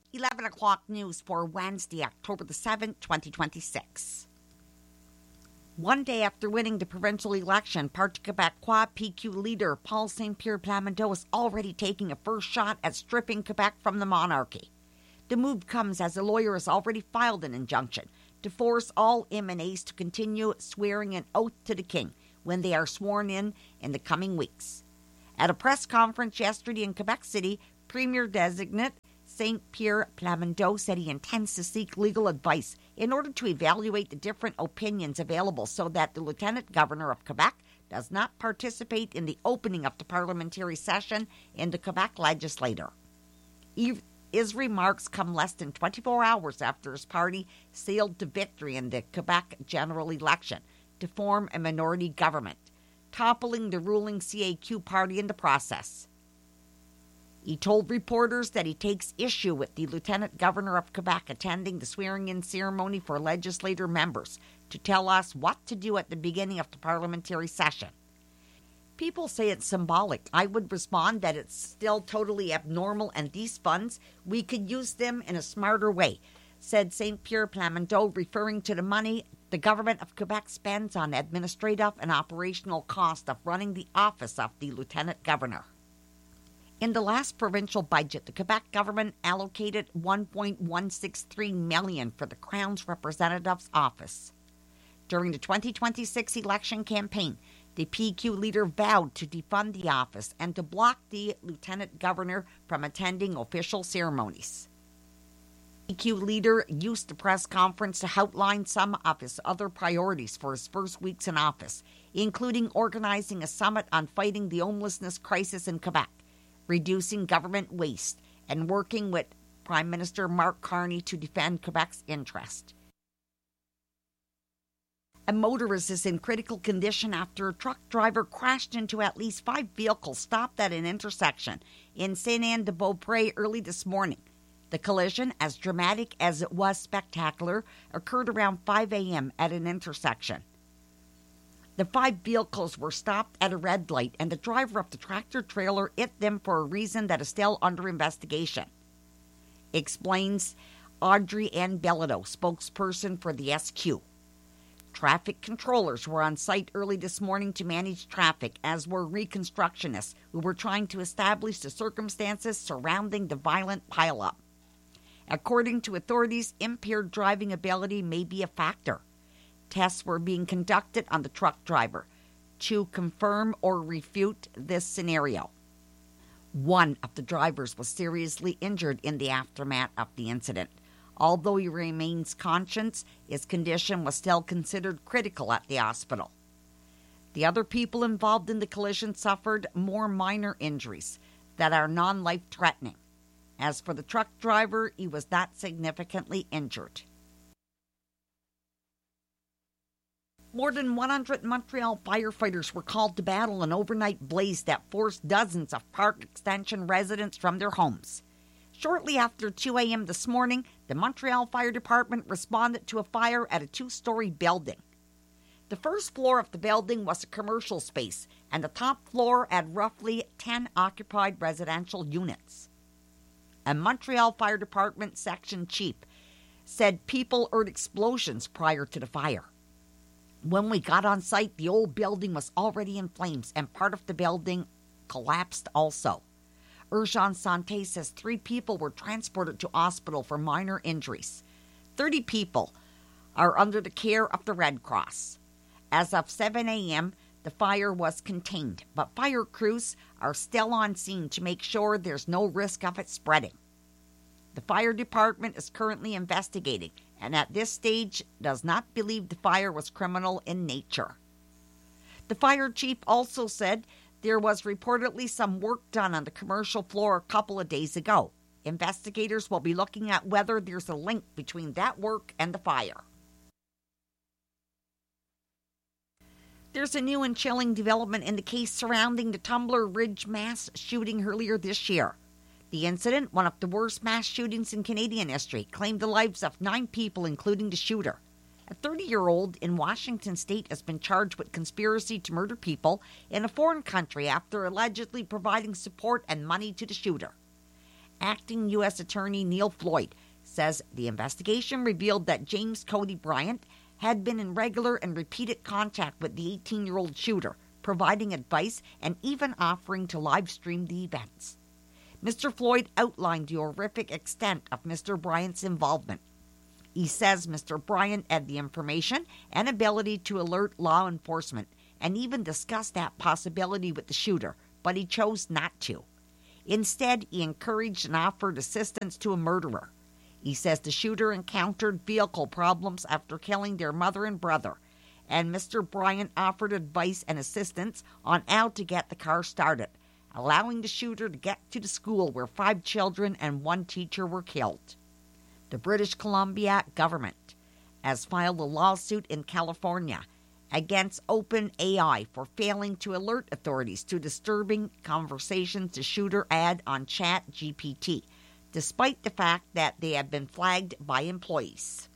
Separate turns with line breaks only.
11 o'clock news for Wednesday, October the 7th, 2026. One day after winning the provincial election, Parti Québécois PQ leader Paul Saint-Pierre Plamondon is already taking a first shot at stripping Quebec from the monarchy. The move comes as a lawyer has already filed an injunction to force all MNAs to continue swearing an oath to the King when they are sworn in the coming weeks. At a press conference yesterday in Quebec City, Premier-designate Saint-Pierre Plamondon said he intends to seek legal advice in order to evaluate the different opinions available so that the Lieutenant Governor of Quebec does not participate in the opening of the parliamentary session in the Quebec legislature. His remarks come less than 24 hours after his party sailed to victory in the Quebec general election to form a minority government, toppling the ruling CAQ party in the process. He told reporters that he takes issue with the Lieutenant Governor of Quebec attending the swearing-in ceremony for legislature members to tell us what to do at the beginning of the parliamentary session. People say it's symbolic. I would respond that it's still totally abnormal, and these funds, we could use them in a smarter way, said Saint-Pierre Plamondon, referring to the money the government of Quebec spends on administrative and operational cost of running the office of the Lieutenant Governor. In the last provincial budget, the Quebec government allocated $1.163 million for the Crown's representative's office. During the 2026 election campaign, the PQ leader vowed to defund the office and to block the Lieutenant Governor from attending official ceremonies. The PQ leader used the press conference to outline some of his other priorities for his first weeks in office, including organizing a summit on fighting the homelessness crisis in Quebec, reducing government waste, and working with Prime Minister Mark Carney to defend Quebec's interest. A motorist is in critical condition after a truck driver crashed into at least 5 vehicles stopped at an intersection in Saint-Anne-de-Beaupré early this morning. The collision, as dramatic as it was spectacular, occurred around 5 a.m. at an intersection. The 5 vehicles were stopped at a red light, and the driver of the tractor-trailer hit them for a reason that is still under investigation, explains Audrey Ann Bellido, spokesperson for the SQ. Traffic controllers were on site early this morning to manage traffic, as were reconstructionists who were trying to establish the circumstances surrounding the violent pileup. According to authorities, impaired driving ability may be a factor. Tests were being conducted on the truck driver to confirm or refute this scenario. One of the drivers was seriously injured in the aftermath of the incident. Although he remains conscious, his condition was still considered critical at the hospital. The other people involved in the collision suffered more minor injuries that are non-life-threatening. As for the truck driver, he was not significantly injured. More than 100 Montreal firefighters were called to battle an overnight blaze that forced dozens of Park Extension residents from their homes. Shortly after 2 a.m. this morning, the Montreal Fire Department responded to a fire at a 2-story building. The first floor of the building was a commercial space, and the top floor had roughly 10 occupied residential units. A Montreal Fire Department section chief said people heard explosions prior to the fire. When we got on site, the old building was already in flames, and part of the building collapsed also. Urgence Santé says 3 people were transported to hospital for minor injuries. 30 people are under the care of the Red Cross. As of 7 a.m., the fire was contained, but fire crews are still on scene to make sure there's no risk of it spreading. The fire department is currently investigating, and at this stage does not believe the fire was criminal in nature. The fire chief also said there was reportedly some work done on the commercial floor a couple of days ago. Investigators will be looking at whether there's a link between that work and the fire. There's a new and chilling development in the case surrounding the Tumbler Ridge mass shooting earlier this year. The incident, one of the worst mass shootings in Canadian history, claimed the lives of 9 people, including the shooter. A 30-year-old in Washington state has been charged with conspiracy to murder people in a foreign country after allegedly providing support and money to the shooter. Acting U.S. Attorney Neil Floyd says the investigation revealed that James Cody Bryant had been in regular and repeated contact with the 18-year-old shooter, providing advice and even offering to live stream the events. Mr. Floyd outlined the horrific extent of Mr. Bryant's involvement. He says Mr. Bryant had the information and ability to alert law enforcement and even discuss that possibility with the shooter, but he chose not to. Instead, he encouraged and offered assistance to a murderer. He says the shooter encountered vehicle problems after killing their mother and brother, and Mr. Bryant offered advice and assistance on how to get the car started, allowing the shooter to get to the school where 5 children and 1 teacher were killed. The British Columbia government has filed a lawsuit in California against OpenAI for failing to alert authorities to disturbing conversations the shooter had on ChatGPT, despite the fact that they have been flagged by employees.